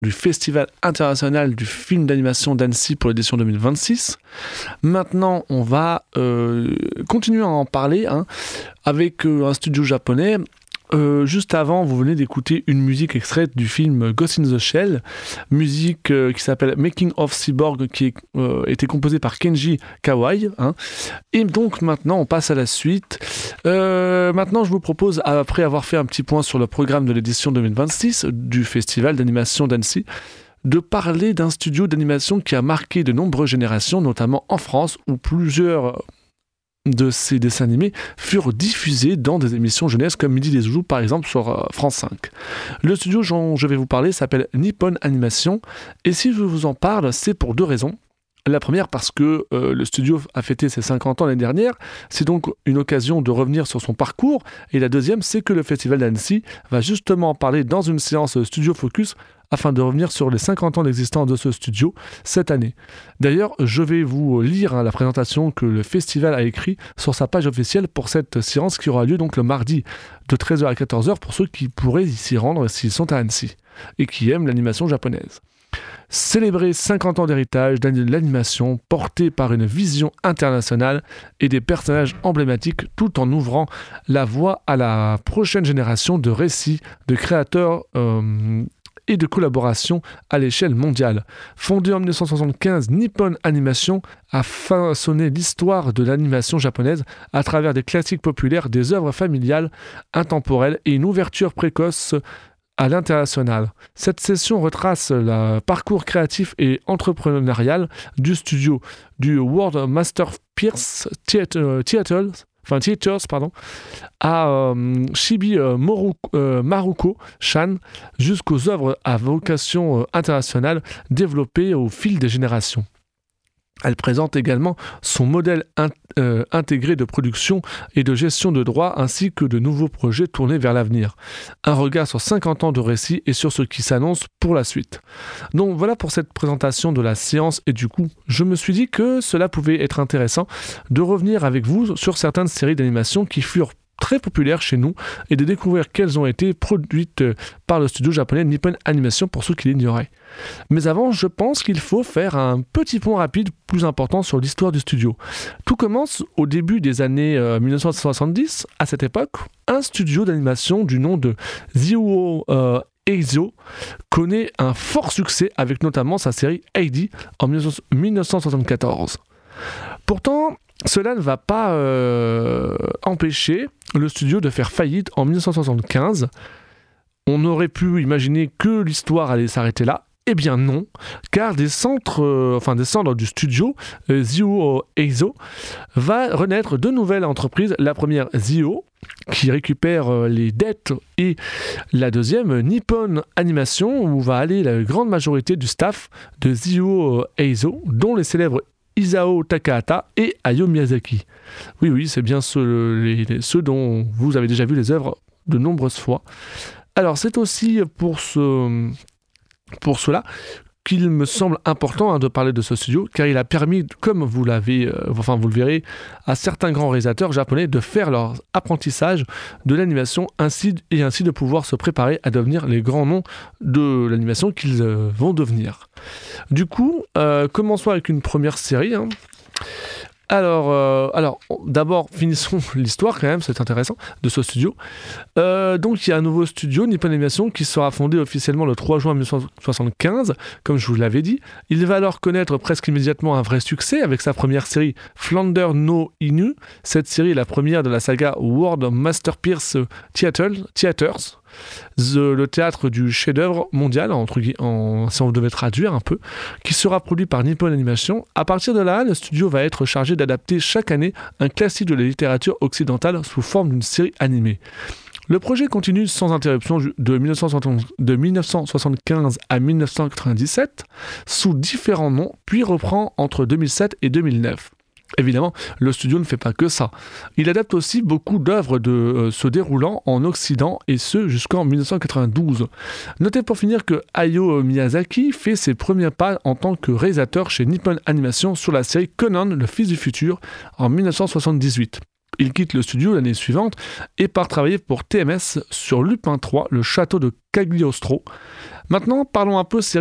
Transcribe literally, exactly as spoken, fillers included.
du Festival international du film d'animation d'Annecy pour l'édition deux mille vingt-six. Maintenant, on va euh, continuer à en parler hein, avec euh, un studio japonais. Euh, juste avant, vous venez d'écouter une musique extraite du film Ghost in the Shell, musique euh, qui s'appelle Making of Cyborg, qui a euh, été composée par Kenji Kawai. Hein. Et donc maintenant, on passe à la suite. Euh, maintenant, je vous propose, après avoir fait un petit point sur le programme de l'édition deux mille vingt-six du Festival d'animation d'Annecy, de parler d'un studio d'animation qui a marqué de nombreuses générations, notamment en France, où plusieurs de ces dessins animés furent diffusés dans des émissions jeunesse comme Midi les Zouzous par exemple sur euh, France cinq. Le studio dont je vais vous parler s'appelle Nippon Animation et si je vous en parle, c'est pour deux raisons. La première parce que euh, le studio a fêté ses cinquante ans l'année dernière, c'est donc une occasion de revenir sur son parcours, et la deuxième c'est que le Festival d'Annecy va justement en parler dans une séance Studio Focus afin de revenir sur les cinquante ans d'existence de ce studio cette année. D'ailleurs, je vais vous lire hein, la présentation que le festival a écrite sur sa page officielle pour cette séance qui aura lieu donc le mardi de treize heures à quatorze heures pour ceux qui pourraient s'y rendre s'ils sont à Annecy et qui aiment l'animation japonaise. Célébrer cinquante ans d'héritage de l'animation porté par une vision internationale et des personnages emblématiques tout en ouvrant la voie à la prochaine génération de récits, de créateurs euh, et de collaboration à l'échelle mondiale. Fondé en dix-neuf cent soixante-quinze, Nippon Animation a façonné l'histoire de l'animation japonaise à travers des classiques populaires, des œuvres familiales, intemporelles et une ouverture précoce à l'international. Cette session retrace le parcours créatif et entrepreneurial du studio du World Masterpiece Theater, Theater, enfin Theaters, pardon, à euh, Shibi euh, Moru, euh, Maruko Shan jusqu'aux œuvres à vocation euh, internationale développées au fil des générations. Elle présente également son modèle in- euh, intégré de production et de gestion de droits ainsi que de nouveaux projets tournés vers l'avenir. Un regard sur cinquante ans de récit et sur ce qui s'annonce pour la suite. Donc voilà pour cette présentation de la séance et du coup, je me suis dit que cela pouvait être intéressant de revenir avec vous sur certaines séries d'animation qui furent très populaires chez nous et de découvrir quelles ont été produites par le studio japonais Nippon Animation pour ceux qui l'ignoraient. Mais avant, je pense qu'il faut faire un petit point rapide plus important sur l'histoire du studio. Tout commence au début des années euh, dix-neuf cent soixante-dix. À cette époque, un studio d'animation du nom de Ziuo euh, Eizo connaît un fort succès avec notamment sa série Heidi en dix-neuf cent soixante-quatorze. Pourtant, cela ne va pas euh, empêcher le studio de faire faillite en dix-neuf cent soixante-quinze. On aurait pu imaginer que l'histoire allait s'arrêter là. Eh bien non, car des centres, euh, enfin des cendres du studio euh, Ziuo Eizo va renaître deux nouvelles entreprises. La première, Zio, qui récupère euh, les dettes, et la deuxième, Nippon Animation, où va aller la grande majorité du staff de Ziuo Eizo, dont les célèbres Isao Takahata et Hayao Miyazaki. Oui, oui, c'est bien ceux, les, les, ceux dont vous avez déjà vu les œuvres de nombreuses fois. Alors, c'est aussi pour, ce, pour cela qu'il me semble important hein, de parler de ce studio, car il a permis, comme vous l'avez, euh, enfin vous le verrez, à certains grands réalisateurs japonais de faire leur apprentissage de l'animation ainsi, et ainsi de pouvoir se préparer à devenir les grands noms de l'animation qu'ils euh, vont devenir. Du coup, euh, commençons avec une première série. Hein. Alors, euh, alors, d'abord, finissons l'histoire quand même, c'est intéressant, de ce studio. Euh, donc, il y a un nouveau studio, Nippon Animation, qui sera fondé officiellement le trois juin dix-neuf cent soixante-quinze, comme je vous l'avais dit. Il va alors connaître presque immédiatement un vrai succès avec sa première série Flounder no Inu. Cette série est la première de la saga World Masterpiece Theater, Theaters, The, le théâtre du chef-d'œuvre mondial, entre, en, si on devait traduire un peu, qui sera produit par Nippon Animation. À partir de là, le studio va être chargé d'adapter chaque année un classique de la littérature occidentale sous forme d'une série animée. Le projet continue sans interruption de dix-neuf cent soixante-quinze à dix-neuf cent quatre-vingt-dix-sept sous différents noms, puis reprend entre deux mille sept et deux mille neuf. Évidemment, le studio ne fait pas que ça. Il adapte aussi beaucoup d'œuvres de, euh, se déroulant en Occident, et ce jusqu'en dix-neuf cent quatre-vingt-douze. Notez pour finir que Hayao Miyazaki fait ses premiers pas en tant que réalisateur chez Nippon Animation sur la série Conan, le fils du futur, en dix-neuf cent soixante-dix-huit. il quitte le studio l'année suivante et part travailler pour T M S sur Lupin trois, le château de Cagliostro. Maintenant, parlons un peu série